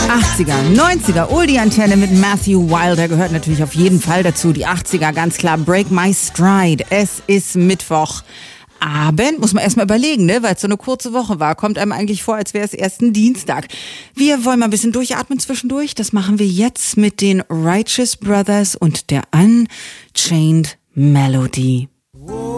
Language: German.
80er, 90er, Oldie-Antenne mit Matthew Wilder gehört natürlich auf jeden Fall dazu. Die 80er, ganz klar, Break My Stride. Es ist Mittwochabend, muss man erstmal überlegen, ne? Weil es so eine kurze Woche war. Kommt einem eigentlich vor, als wäre es erst ein Dienstag. Wir wollen mal ein bisschen durchatmen zwischendurch. Das machen wir jetzt mit den Righteous Brothers und der Unchained Melody.